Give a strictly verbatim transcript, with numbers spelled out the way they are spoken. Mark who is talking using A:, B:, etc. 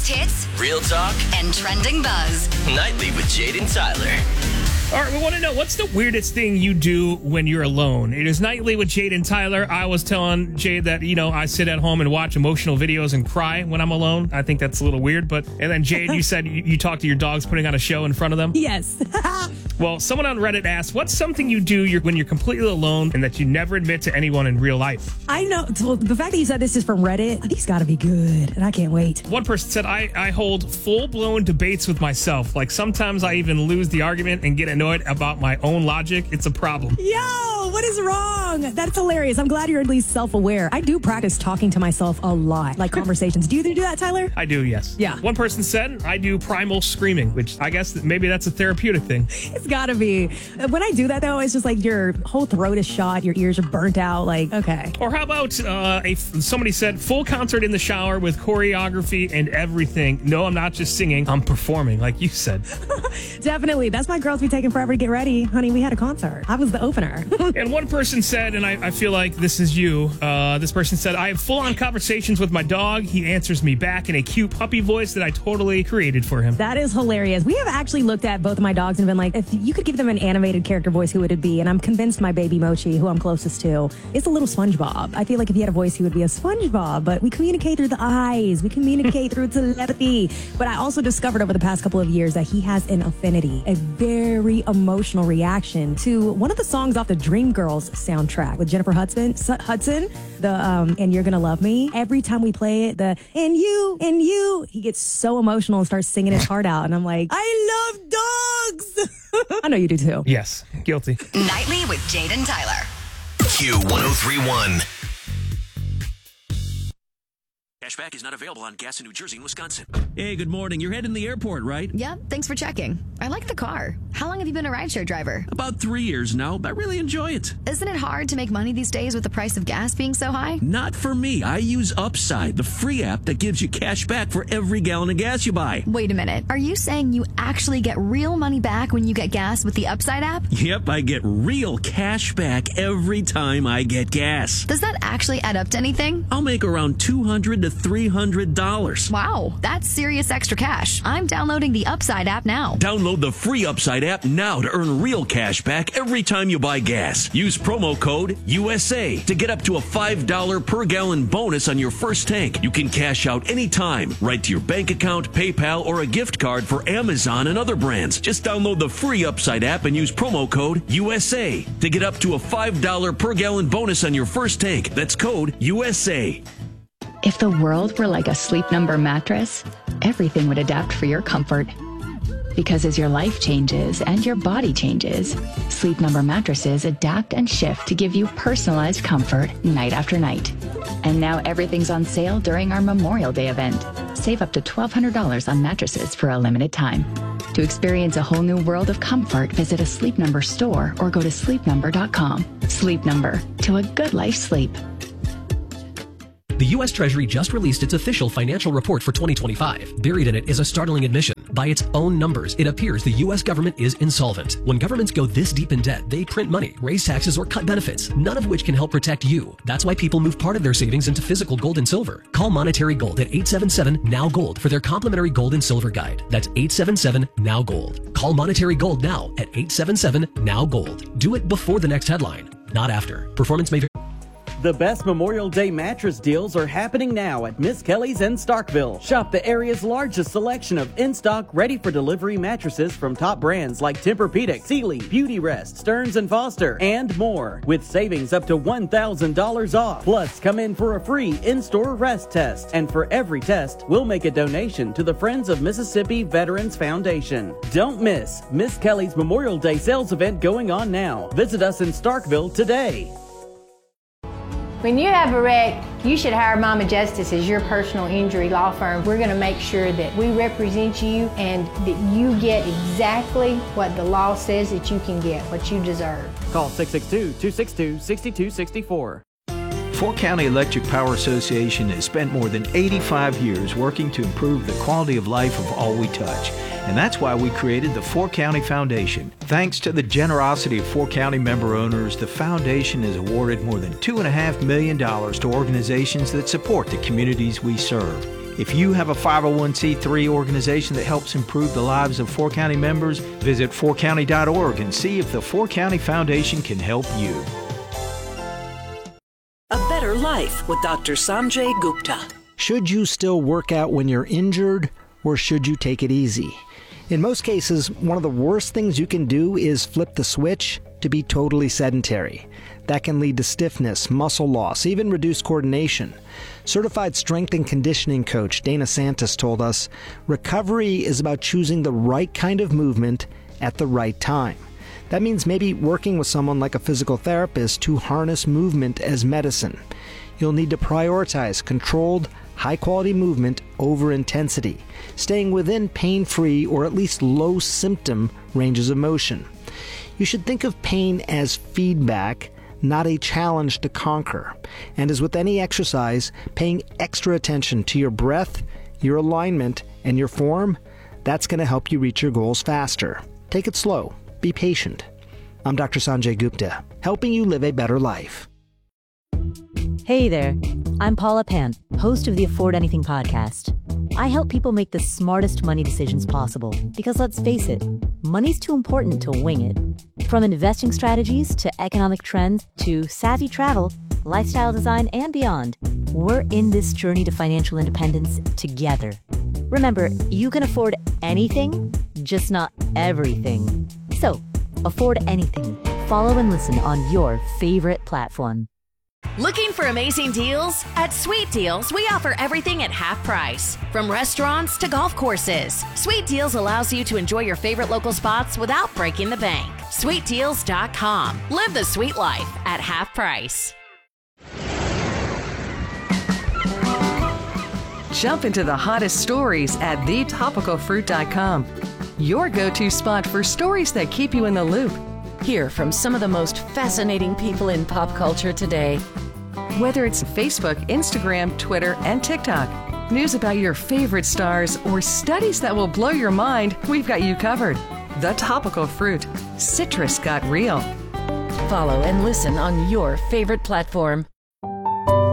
A: hits,
B: real talk,
A: and trending buzz.
B: Nightly with Jade and Tyler.
C: All right, we want to know, what's the weirdest thing you do when you're alone? It is Nightly with Jade and Tyler. I was telling Jade that, you know, I sit at home and watch emotional videos and cry when I'm alone. I think that's a little weird. But and then, Jade, you said you, you talk to your dogs putting on a show in front of them?
D: Yes.
C: Well, someone on Reddit asked, what's something you do you're, when you're completely alone and that you never admit to anyone in real life?
D: I know. So the fact that you said this is from Reddit, these got to be good, and I can't wait.
C: One person said, I, I hold full-blown debates with myself. Like, sometimes I even lose the argument and get annoyed about my own logic. It's a problem.
D: Yo, what is wrong? That's hilarious. I'm glad you're at least self-aware. I do practice talking to myself a lot, like conversations. Do you do that, Tyler?
C: I do, yes.
D: Yeah.
C: One person said, I do primal screaming, which I guess maybe that's a therapeutic thing.
D: It's gotta be. When I do that, though, it's just like your whole throat is shot, your ears are burnt out. Like, okay.
C: Or how about uh, a somebody said, full concert in the shower with choreography and everything. No, I'm not just singing. I'm performing, like you said.
D: Definitely. That's why girls be taking forever to get ready. Honey, we had a concert. I was the opener.
C: And one person said, and I, I feel like this is you, uh, this person said, I have full-on conversations with my dog. He answers me back in a cute puppy voice that I totally created for him.
D: That is hilarious. We have actually looked at both of my dogs and been like, if you could give them an animated character voice, who would it be? And I'm convinced my baby Mochi, who I'm closest to, is a little SpongeBob. I feel like if he had a voice, he would be a SpongeBob. But we communicate through the eyes. We communicate through telepathy. But I also discovered over the past couple of years that he has an affinity, a very emotional reaction to one of the songs off the Dreamgirls soundtrack with Jennifer Hudson, Hudson, the um, And You're Gonna Love Me. Every time we play it, the and you, and you, he gets so emotional and starts singing his heart out. And I'm like, I love dogs. I know you do too.
C: Yes, guilty.
A: Nightly with Jade and Tyler.
B: Q one oh three one.
E: Cashback is not available on gas in New Jersey and Wisconsin.
F: Hey, good morning. You're heading to the airport, right?
G: Yep, thanks for checking. I like the car. How long have you been a rideshare driver?
F: About three years now, but I really enjoy it.
G: Isn't it hard to make money these days with the price of gas being so high?
F: Not for me. I use Upside, the free app that gives you cash back for every gallon of gas you buy.
G: Wait a minute. Are you saying you actually get real money back when you get gas with the Upside app?
F: Yep, I get real cash back every time I get gas.
G: Does that actually add up to anything?
F: I'll make around two hundred to three hundred dollars.
G: Wow, that's serious extra cash. I'm downloading the Upside app now.
F: Download the free Upside app now to earn real cash back every time you buy gas. Use promo code U S A to get up to a five dollars per gallon bonus on your first tank. You can cash out anytime, right to your bank account, PayPal, or a gift card for Amazon and other brands. Just download the free Upside app and use promo code U S A to get up to a five dollars per gallon bonus on your first tank. That's code U S A.
H: If the world were like a Sleep Number mattress, everything would adapt for your comfort. Because as your life changes and your body changes, Sleep Number mattresses adapt and shift to give you personalized comfort night after night. And now everything's on sale during our Memorial Day event. Save up to twelve hundred dollars on mattresses for a limited time. To experience a whole new world of comfort, visit a Sleep Number store or go to sleep number dot com. Sleep Number, to a good life sleep.
I: The U S Treasury just released its official financial report for twenty twenty-five. Buried in it is a startling admission. By its own numbers, it appears the U S government is insolvent. When governments go this deep in debt, they print money, raise taxes, or cut benefits, none of which can help protect you. That's why people move part of their savings into physical gold and silver. Call Monetary Gold at eight seven seven, N O W, GOLD for their complimentary gold and silver guide. That's eight seven seven, N O W, GOLD. Call Monetary Gold now at eight seven seven, N O W, GOLD. Do it before the next headline, not after. Performance may vary.
J: The best Memorial Day mattress deals are happening now at Miss Kelly's in Starkville. Shop the area's largest selection of in-stock, ready-for-delivery mattresses from top brands like Tempur-Pedic, Sealy, Beauty Rest, Stearns and Foster, and more. With savings up to one thousand dollars off. Plus, come in for a free in-store rest test. And for every test, we'll make a donation to the Friends of Mississippi Veterans Foundation. Don't miss Miss Kelly's Memorial Day sales event going on now. Visit us in Starkville today.
K: When you have a wreck, you should hire Mama Justice as your personal injury law firm. We're going to make sure that we represent you and that you get exactly what the law says that you can get, what you deserve.
J: Call six six two, two six two, six two six four.
L: Fork County Electric Power Association has spent more than eighty-five years working to improve the quality of life of all we touch. And that's why we created the Fork County Foundation. Thanks to the generosity of Fork County member owners, the foundation has awarded more than two point five million dollars to organizations that support the communities we serve. If you have a five oh one c three organization that helps improve the lives of Four County members, visit four county dot org and see if the Four County Foundation can help you.
M: A Better Life with Doctor Sanjay Gupta.
N: Should you still work out when you're injured, or should you take it easy? In most cases, one of the worst things you can do is flip the switch to be totally sedentary. That can lead to stiffness, muscle loss, even reduced coordination. Certified strength and conditioning coach Dana Santos told us, recovery is about choosing the right kind of movement at the right time. That means maybe working with someone like a physical therapist to harness movement as medicine. You'll need to prioritize controlled, high-quality movement over intensity, staying within pain-free or at least low-symptom ranges of motion. You should think of pain as feedback, not a challenge to conquer. And as with any exercise, paying extra attention to your breath, your alignment, and your form, that's going to help you reach your goals faster. Take it slow. Be patient. I'm Doctor Sanjay Gupta, helping you live a better life.
O: Hey there, I'm Paula Pant, host of the Afford Anything podcast. I help people make the smartest money decisions possible because, let's face it, money's too important to wing it. From investing strategies to economic trends to savvy travel, lifestyle design, and beyond, we're in this journey to financial independence together. Remember, you can afford anything, just not everything. So, afford anything. Follow and listen on your favorite platform.
P: Looking for amazing deals? At Sweet Deals, we offer everything at half price. From restaurants to golf courses, Sweet Deals allows you to enjoy your favorite local spots without breaking the bank. sweet deals dot com. Live the sweet life at half price.
Q: Jump into the hottest stories at the topical fruit dot com. Your go-to spot for stories that keep you in the loop. Hear from some of the most fascinating people in pop culture today. Whether it's Facebook, Instagram, Twitter, and TikTok, news about your favorite stars, or studies that will blow your mind, we've got you covered. The Topical Fruit. Citrus got real. Follow and listen on your favorite platform.